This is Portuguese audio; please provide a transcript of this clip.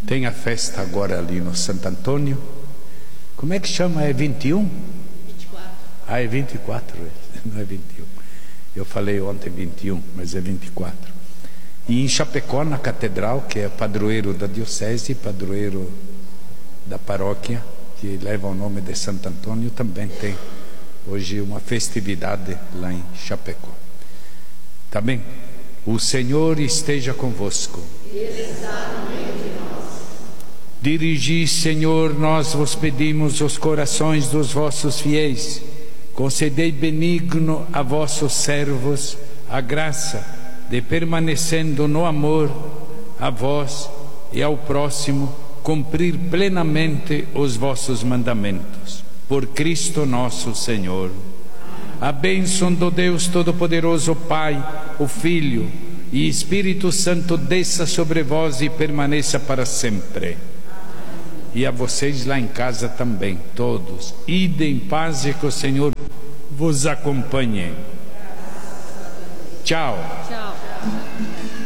Tem a festa agora ali no Santo Antônio. Como é que chama? É 21? 24. Ah, é 24, não é 21. Eu falei ontem 21, mas é 24. E em Chapecó, na Catedral, que é padroeiro da Diocese, padroeiro da paróquia, que leva o nome de Santo Antônio, também tem hoje uma festividade lá em Chapecó. Tá bem? O Senhor esteja convosco. Ele está no meio de nós. Dirigi, Senhor, nós vos pedimos os corações dos vossos fiéis. Concedei benigno a vossos servos a graça de, permanecendo no amor a vós e ao próximo, cumprir plenamente os vossos mandamentos. Por Cristo nosso Senhor. A bênção do Deus Todo-Poderoso, Pai, o Filho e Espírito Santo desça sobre vós e permaneça para sempre. E a vocês lá em casa também, todos. Ide em paz e que o Senhor vos acompanhe. Tchau. Tchau.